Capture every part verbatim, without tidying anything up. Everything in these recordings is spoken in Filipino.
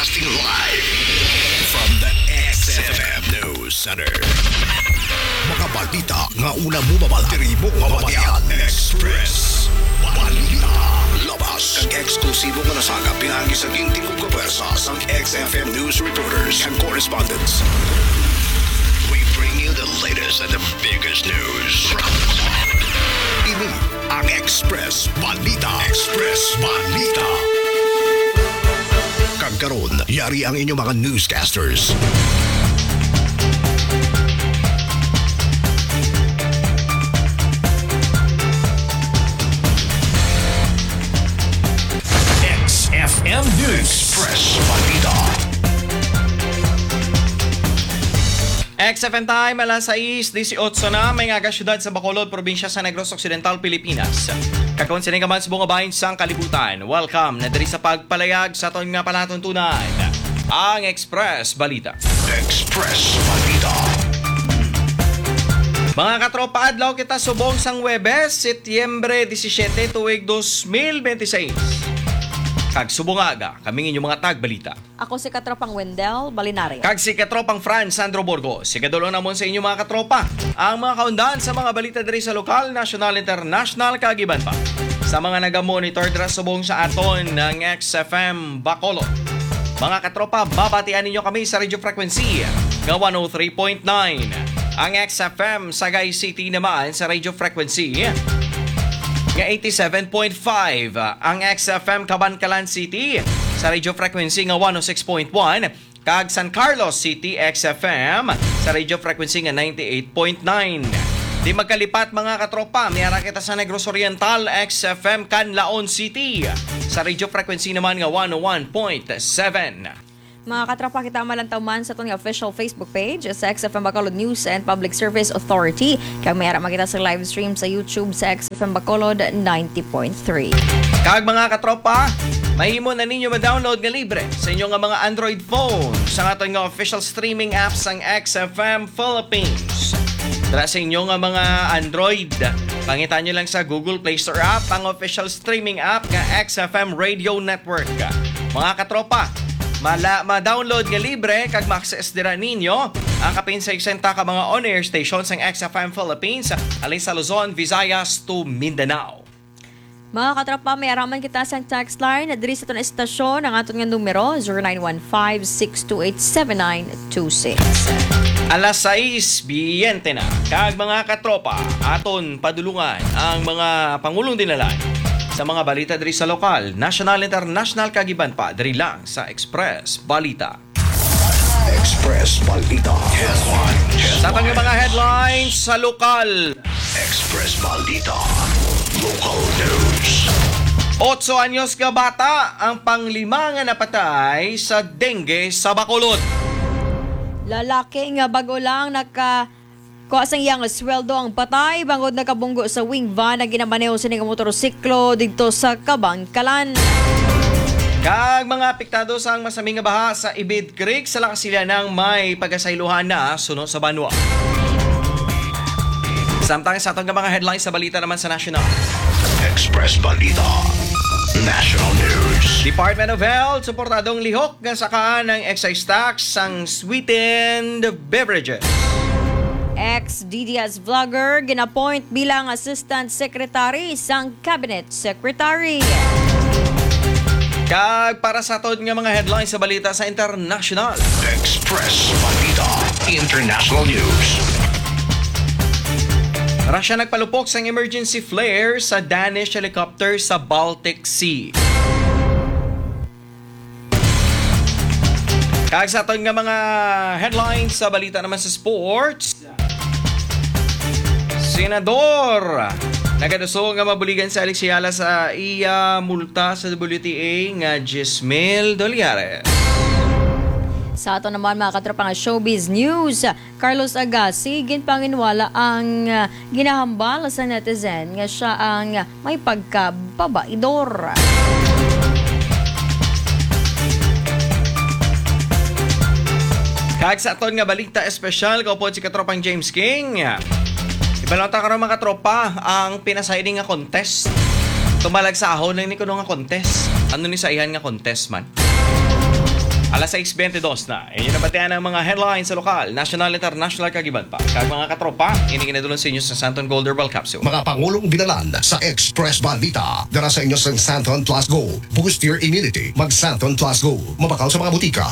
Broadcasting live from the X F M News Center. Mga balita nga una mo mabala. Diri mo mabalayan. Express Balita. Labas ang eksklusibo nga nasaga pinagi sa ginting kong kapersa sa X F M News reporters and correspondents. We bring you the latest and the biggest news. Ini ang Express Balita. Express Balita. Kagkaroon, yari ang inyong mga newscasters. X F M News. Express Balita. X F M time, alas sais eighteen na, may nga syudad sa Bacolod, probinsya sa Negros Occidental, Pilipinas. Kakon sining kaman sa bunga bahin sang kalibutan. Welcome na diri sa pagpalayag sa aton nga palatuntunan. Ang Express Balita. Express Balita. Mga katropa, adlaw kita subong sang Huwebes, Setyembre seventeen, tuig twenty twenty-six. Kag subungaga, kaming inyong mga tagbalita. Ako si Katropang Wendell Balinaria. Kag si Katropang Franz Sandro Burgos. Sigadulo namon sa inyong mga katropa. Ang mga kaundan sa mga balita diri sa lokal, national, international, kag iban pa. Sa mga naga-monitor dira subong sa aton ng X F M Bacolod. Mga katropa, babatian ninyo kami sa radio frequency ng one oh three point nine. Ang X F M Sagay City naman sa radio frequency nga eighty-seven point five. Ang X F M Cabancalan City sa radio frequency nga one oh six point one. Kag San Carlos City X F M sa radio frequency nga ninety-eight point nine. Di magkalipat mga katropa, mayara kita sa Negros Oriental X F M Canlaon City sa radio frequency naman nga one oh one point seven. Mga katropa, kita malantaw man sa itong official Facebook page sa X F M Bacolod News and Public Service Authority. Kag mayara makita sa live stream sa YouTube sa X F M Bacolod ninety point three. Kag mga katropa, mahimo na ninyo ma-download nga libre sa inyong nga mga Android phone sa aton nga official streaming apps ang X F M Philippines. Tara sa inyong nga mga Android, pangitan nyo lang sa Google Play Store app ang official streaming app nga X F M Radio Network. Mga katropa, Mala, ma-download nga libre kag ma-access dira ninyo ang kapin sa eksenta ka mga on-air stations ng X F M Philippines alin sa Luzon, Visayas to Mindanao. Mga katropa, may araman kita sa text line na diri sa itong estasyon ang aton nga numero zero nine one five, six two eight, seven nine two six. Alas sais, biyente na. Kag mga katropa, aton padulungan ang mga pangulong dinalan sa mga balita diri sa lokal, national, international, kagiban pa diri lang sa Express Balita. Express Balita. Headlines. Sa tang mga headlines sa lokal. Express Balita. Local news. Otso anyos ka bata ang panglima nga napatay sa dengue sa Bacolod. Lalaki nga bago lang naka Kuha sang iyang sweldo ang patay bangod nakabunggo sa wing van na ginamaneho sa nga motorsiklo dito sa Cabancalan. Kag mga apektado sa masaming nga baha sa Ibid Creek sa lakas sila ng may pagasayluhan na suno sa Banwa. Samtang sa atong mga headlines sa balita naman sa national. Express Balita. National News. Department of Health suportadong lihok nga sakaan ng excise tax sang sweetened beverages. Ex-D D S vlogger ginapoint bilang Assistant Secretary sang Cabinet Secretary. Kag para sa atod nga mga headlines sa balita sa international. Express Balita. International News. Russia nagpalupok sa emergency flare sa Danish helicopter sa Baltic Sea. Kag sa atod nga mga headlines sa balita naman sa sports. Senador nagaduso nga mabuligan sa Alexiala sa iya multa sa W T A nga ten mil dolyares. Sa ato naman mga katropa nga showbiz news, Carlos Agassi ginpanginwala ang uh, ginahambal sa netizen nga siya ang uh, may pagkababaidor. Kag sa aton nga balita espesyal, kaupod si katropang James King. Ibalata ka rin mga katropa ang pinasayading nga contest. Tumalag sa ahon lang ni kuno nga contest. Ano ni sa ihan nga contest man? Alas sais twenty-dos na. Inyo nabatian ang mga headlines sa lokal, national, international kagiban pa. Kag mga katropa, ini kinadulon sa inyo sa Santon Gold Herbal Capsule. Mga Pangulong binalan sa Express Balita. Dara sa inyo sa Santon Plus Go. Boost your immunity. Mag Santon Plus Go. Mabakaw sa mga butika.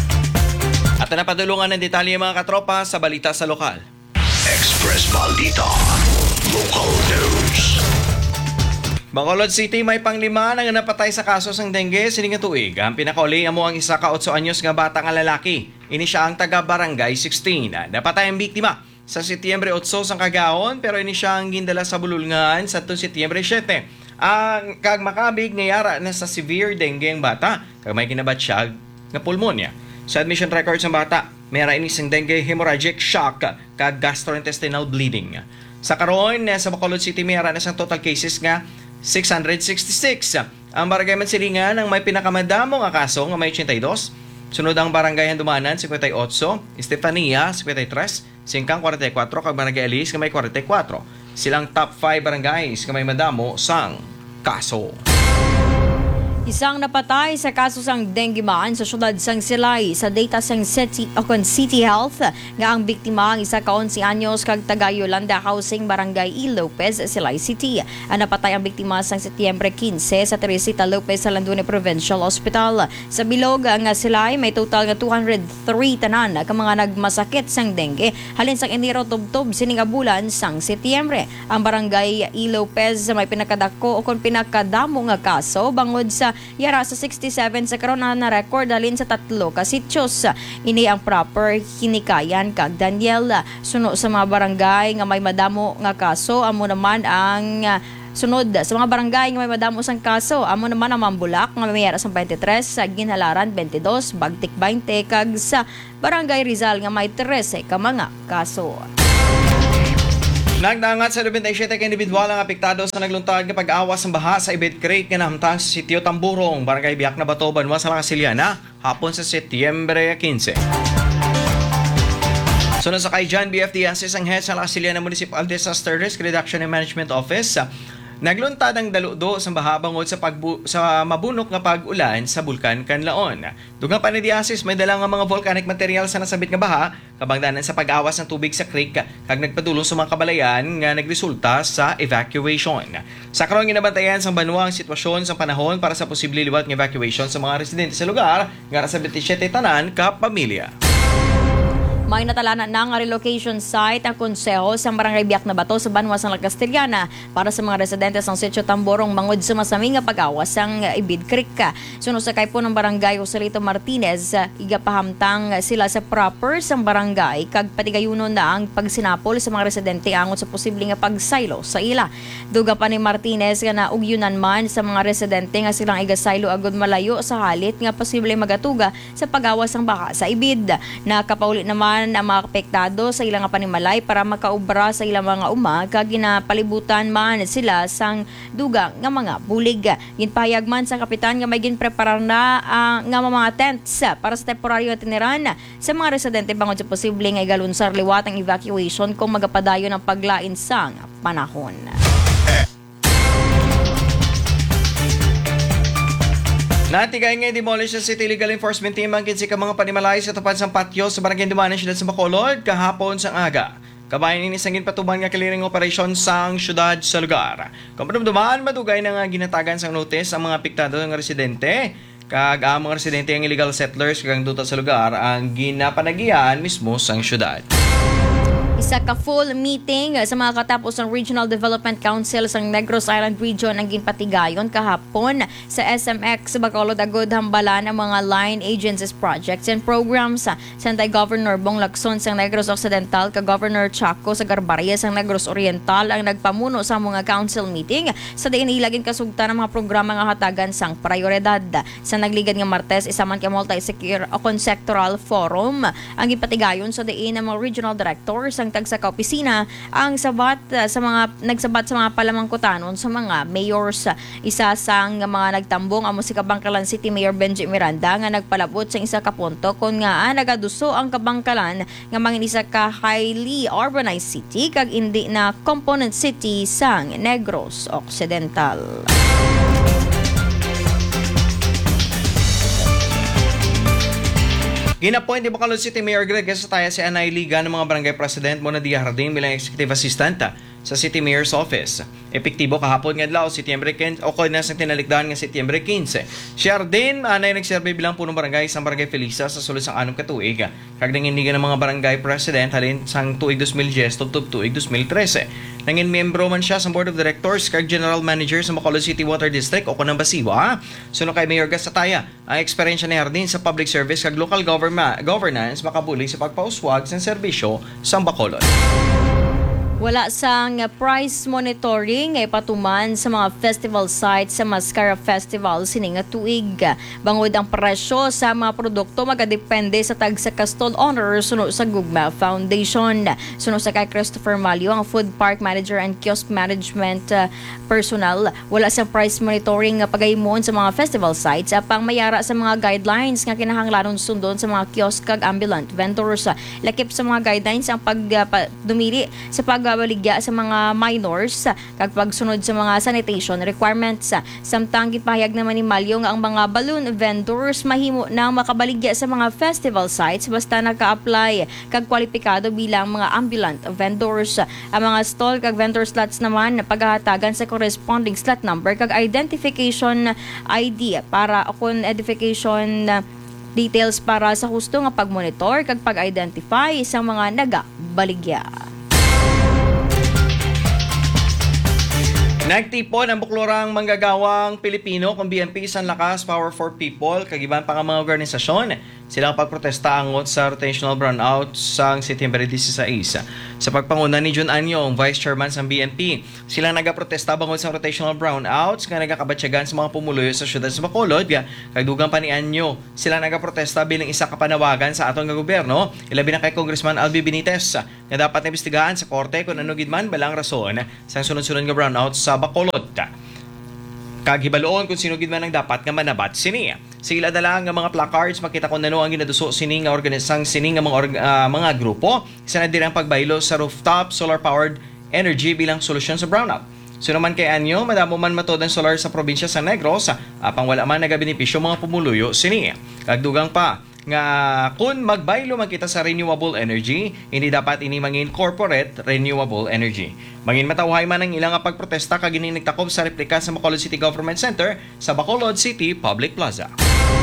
At napadulungan ng detalye mga katropa sa balita sa lokal. Express Balita. Local News. Bacolod City may panglima na nga napatay sa kaso sang dengue sining nga tuig. Ang pinakauli amo ang isa ka otso anyos nga bata nga lalaki. Ini siya ang taga Barangay sixteen. Napatay ang biktima sa Setyembre eight sang kagahon pero ini siya ang gindala sa bululngan sa Setyembre seven. Ang kag makabig ngayara na sa severe dengue ang bata kag may kinabatsyag nga pulmonya. Sa admission records ng bata, mayara ini sing dengue hemorrhagic shock kag gastrointestinal bleeding. Sa karon sa Bacolod City mayara na sang total cases nga six hundred sixty-six. Ang barangay Mansilingan ang may pinakamadamo nga kaso nga may eighty-two. Sunod ang barangay Handumanan fifty-eight, Estefania fifty-three, Singkang forty-four kag barangay Alice nga may forty-four. Silang top five barangays nga may madamo sang kaso. Isang napatay sa kaso sang dengue man sa syudad sang Silay sa data sang City Ocon City Health nga ang biktima ang isa ka eleven anyos kag taga Yolanda Housing Barangay E. Lopez, Silay City. Ang napatay ang biktima sang Setyembre fifteen sa Teresita Lopez sa Landune Provincial Hospital. Sa bilog nga Silay may total nga two hundred three tanan ka mga nagmasakit sang dengue halin sang Enero tubtob sining bulan sang Setyembre. Ang Barangay E. Lopez may pinakadako o kon pinakadamo nga kaso bangod sa yara sa sixty-seven sa karon na record halin sa tatlo ka sityos. Ini ang proper hinikayan kag Daniel. Suno sa mga barangay nga may madamo nga kaso amo naman ang uh, sunod sa mga barangay nga may madamo sang kaso amo naman ang Mambulak nga may yara sa twenty-three, sa Ginhalaran twenty-two, Bagtik twenty kag sa Barangay Rizal nga may thirteen ka mga kaso. Nagdangat sa twenty-seven ka individual ang apektado sa nagluntad nga pag-awas ng baha sa Ibid Creek nga nahamtang sa sitio Tamburong, Barangay Biak na Bato, Banwa sa Lakasiliana, hapon sa Setyembre fifteen. Sunod sa kay John B F D Assistant Head sa Lakasiliana Municipal Disaster Risk Reduction and Management Office, nagluntad ang daludo sa baha bangod sa pagbu- sa mabunok nga pag-ulan sa Bulkan Kanlaon. Dugang pa ni Diasis may dala nga mga volcanic material sa nasabit nga baha kabangdanan sa pag-awas ng tubig sa creek kag nagpadulong sa mga kabalayan nga nagresulta sa evacuation. Sa karon ginabantayan sa Banwa ang sitwasyon sa panahon para sa posible liwat nga evacuation sa mga residente sa lugar nga sa twenty-seven tanan ka pamilya. May natalanan na nga relocation site ang konseho sa Barangay Biak na Bato sa Banwa sa Castellana para sa mga residente ng Sitio Tamborong bangod sa masaming nga pag-awas sang Ibid Creek. Sunod sa kay po ng Barangay Joselito Martinez, igapahamtang sila sa proper sang barangay kag patigayunon na ang pagsinapol sa mga residente angon sa posibleng nga pagsaylo sa ila. Duga pa ni Martinez nga naugyunan man sa mga residente nga silang igasaylo agud malayo sa halit nga posible magatuga sa pag-awas sang baha sa Ibid. Nakapauli naman ang mga apektado sa ilang panimalay para makaubra sa ilang mga uma kag ginapalibutan man sila sang duga nga mga bulig. Ginpahayag man sa kapitan nga may ginpreparar na uh, nga mga tents para sa temporaryo tiniran sa mga residente bangod sa posible nga igalunsar liwat ang evacuation kung magapadayon ang paglain sang panahon. Natigay nga demolish sa City Legal Enforcement Team ang kinsi ka mga panimalay sa tapat sang patio sa Barangay Dumanan siyudad sa Bacolod kahapon sang aga. Kabayan ini sang ginpatuban nga clearing operation sang siyudad sa lugar. Kamadumduman madugay na nga ginatagan sang notice ang mga apektado nga residente kag ang mga residente ang illegal settlers kag duta sa lugar ang ginapanagian mismo sang siyudad. Isa ka full meeting sa mga katapos ng Regional Development Council sa Negros Island Region ang ginpatigayon kahapon sa S M X Bacolod agud hambalan ang mga line agencies, projects and programs sa Santay Governor Bong Lacson sa Negros Occidental ka Governor Chaco sa Garbaria sa Negros Oriental ang nagpamuno sa mga council meeting sa diin ilagin kasugtan ang mga programa nga hatagan sang prioridad. Sa nagligad nga Martes isa man ka multi-sector o sectoral forum ang ginpatigayon sa diin ang mga regional directors ang tag sa kaopisina ang sabat uh, sa mga nagsabat sa mga palamangkutanon sa mga mayors. Isa sang mga nagtambong amo si Kabangkalan City Mayor Benji Miranda nga nagpalabot sa isa ka punto kon nga ah, nagaduso ang Kabangkalan nga mangin isa ka highly urbanized city kag indi na component city sang Negros Occidental. Ginapoint ni Bacolod City Mayor Greg Gasataya si Anay Liga ng mga barangay president Mona D. Jardin bilang executive assistant sa City Mayor's Office. Epektibo kahapon nga adlaw Setyembre quince o kung nasa tinalikdan nga Setyembre quince. Si Jardin anay nagserbe bilang punong barangay sa barangay Felisa sa sulod sang anong katuig. Kagdanginigan ng mga barangay president halin sang tuig twenty ten tubtob tuig twenty thirteen. Nangin miyembro man siya sa Board of Directors kag General Manager sa Bacolod City Water District o kunang Basiwa. Suno kay Mayor Gasataya, ang eksperyensya ni Jardin sa public service kag local government governance makabuli sa pagpauswag sa serbisyo sa Bacolod. Wala sang price monitoring ay patuman sa mga festival sites sa Mascara Festival sining nga tuig. Bangod ang presyo sa mga produkto magadepende sa tag sa Castol Honor suno sa Gugma Foundation. Suno sa kay Christopher Malio, ang Food Park Manager and Kiosk Management uh, Personnel, wala sang price monitoring nga pagayimon sa mga festival sites apang mayara sa mga guidelines nga kinahanglanon sundon sa mga kiosk kag ambulant vendors. Lakip sa mga guidelines ang pagdumili uh, sa pag baligya sa mga minors kag pagsunod sa mga sanitation requirements. Samtang gipahayag naman ni Malyo nga ang mga balloon vendors mahimo nang makabaligya sa mga festival sites basta naka-apply kag kwalipikado bilang mga ambulant vendors. Ang mga stall kag vendor slots naman paghahatagan sa corresponding slot number kag identification I D para kung edification details para sa husto nga pagmonitor kag pag-identify sa mga nagabaligya. Nagtipon ang buklorang manggagawang Pilipino kung B N P San Lakas Power for People kagiban pa nga mga organisasyon silang pagprotesta angot sa rotational brownout sang Setyembre disiseis. Sa pagpanguna ni Jun Anyong, Vice Chairman sa B N P, sila nagaprotesta bangod sa rotational brownouts nga nagakabatsyagan sa mga pumuluyo sa syudad sa Bacolod. Kagdugang pa ni Anyo, sila nagaprotesta bilang isa ka panawagan sa atong nga gobyerno, ilabi na kay Congressman Albi Benitez nga dapat imbestigahan sa korte kung ano gid man balang rason sa sunod-sunod nga brownout sa Bacolod. Kagibaloon kung sino gid man ang dapat nga manabat sini. Sila dala nga mga placards makita kung ano ang ginaduso sini nga organisasang sini nga mga org, uh, mga grupo isa na din ang pagbaylo sa rooftop solar powered energy bilang solusyon sa brownout. So naman kay Anyo, madamo man matod ang solar sa probinsya sa Negros, apang wala man nagabenepisyo mga pumuluyo sini. Kagdugang pa nga kung magbaylo man kita sa renewable energy, hindi dapat ini mangin-incorporate renewable energy. Mangin matawhay man ang ilang pagprotesta kag nagtakob sa replika sa Bacolod City Government Center sa Bacolod City Public Plaza.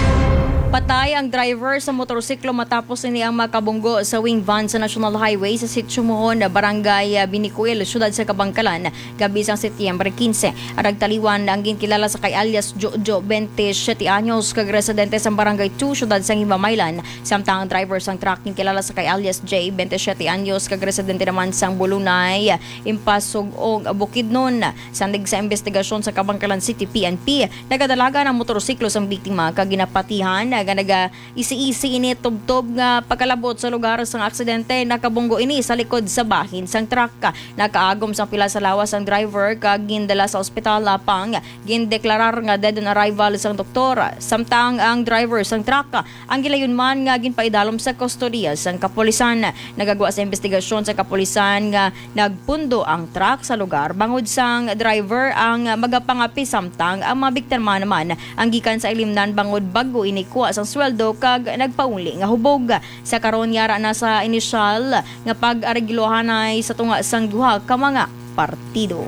Patay ang driver sa motorsiklo matapos ini ang makabunggo sa wing van sa National Highway sa Sitio Mohon, Barangay Binicuel, siyudad sa Kabangkalan, gabi sang Setyembre quince. Arag taliwan ang ginkilala sa kay alias Jojo, twenty-seven anyos, kag residente sa Barangay two, siyudad sa Himamaylan. Samtang ang driver sang truck ginkilala sa kay alias J, twenty-seven anyos, kag residente naman sang Bulunay, Impasog og Bukidnon. Sandig sa investigasyon sa Kabangkalan City P N P, nagadalaga ng motorsiklo sang biktima kag ginapatihan nga naga isi-isi ini tubtob nga pagkalabot sa lugar sang aksidente. Nakabunggo ini sa likod sa bahin sang truck. Nakaagom sang pila sa lawas ang driver kag gindala sa ospital lapang gindeklarar nga dead on arrival sang doktor. Samtang ang driver sang truck ang gilayon man nga ginpaidalom sa kustodiya sang kapulisan. Nagagawa sa investigasyon sa kapulisan nga nagpundo ang truck sa lugar bangod sang driver ang magapangapi, samtang ang mga biktima naman ang gikan sa ilimnan bangod bago ini sang sweldo kag nagpauli nga hubog. Sa karon yara na sa inisyal nga pag-areglohanay sa tunga sang duha ka mga partido.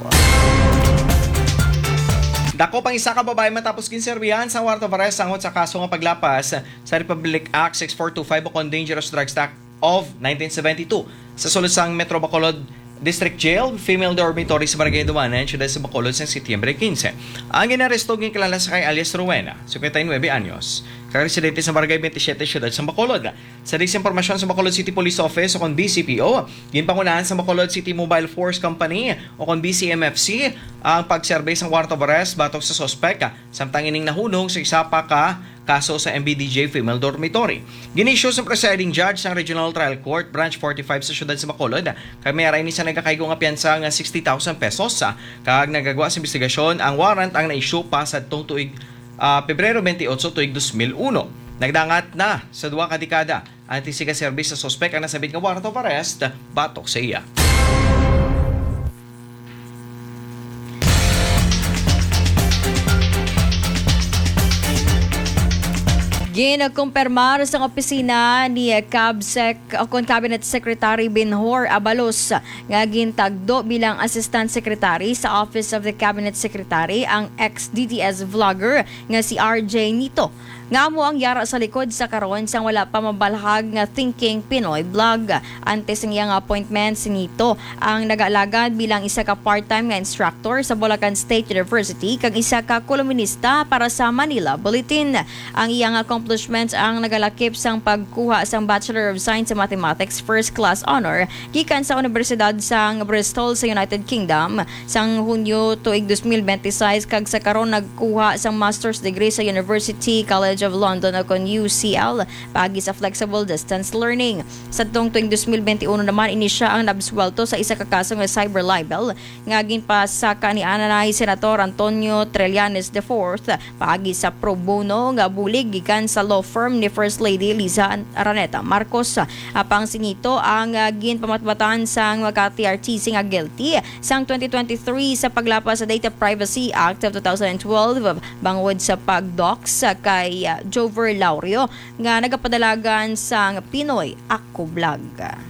Dako pang isa ka babae matapos ginserbihan sa warrant of arrest sangot sa kaso nga paglapas sa Republic Act sixty-four twenty-five o Dangerous Drugs Act of nineteen seventy-two sa sulod sang Metro Bacolod District Jail, female dormitory sa Barangay Dumanan, siyudad sa Bacolod sa Setyembre quince. Ang ginaresto ng kilala sa kay alias Rowena, fifty-nine anyos, kakaresidente sa Barangay twenty-seven, siyudad sa Bacolod. Sa disinformasyon sa Bacolod City Police Office o kon B C P O, ginpangunahan sa Bacolod City Mobile Force Company o kon B C M F C ang pagserbay sa warrant of arrest batok sa sospek, samtang ining nahunong sa isa pa ka kaso sa M B D J Female Dormitory. Ginisyo sa presiding judge ng Regional Trial Court Branch forty-five sa siyudad sa Bacolod kay may aray ni sa nagakaygo nga piyansa nga sixty thousand pesos sa kag nagagawa sa investigasyon ang warrant ang na-issue pa sa tong tuig uh, Pebrero twenty-eight tuig two thousand one. Nagdangat na sa duwa ka dekada ang tisiga service sa sospek ang nasabit nga warrant of arrest batok sa iya. Ginakumpirmar sa opisina ni Cabsec o kon Cabinet Secretary Binhor Abalos nga gintagdo bilang Assistant Secretary sa Office of the Cabinet Secretary ang ex-D T S vlogger nga si R J Nito. Nga mo ang yara sa likod sa karon sang wala pa mabalhag nga Thinking Pinoy Blog. Antes ng iyang appointment si Nito ang nag-alagad bilang isa ka part-time nga instructor sa Bulacan State University kag isa ka kolumnista para sa Manila Bulletin. Ang iyang accomplishments ang nagalakip sang pagkuha sang Bachelor of Science sa Mathematics First Class Honor gikan sa Universidad sang Bristol sa United Kingdom sang Hunyo tuig twenty twenty-six kag sa karon nagkuha sang master's degree sa University College of London o kon U C L pagi sa flexible distance learning. Sa tong tuig twenty twenty-one naman ini siya ang nabswelto sa isa ka kaso nga cyber libel nga ginpasaka ni Ananay Senator Antonio Trillanes the fourth pagi sa pro bono nga bulig gikan sa law firm ni First Lady Liza Araneta Marcos. Apang sinito ang uh, ginpamatbatan sang Makati R T C nga guilty sang twenty twenty-three sa paglapas sa Data Privacy Act of twenty twelve bangod sa pagdox kay uh, Jover Laurio nga nagapadalagan sang Pinoy Ako Vlog.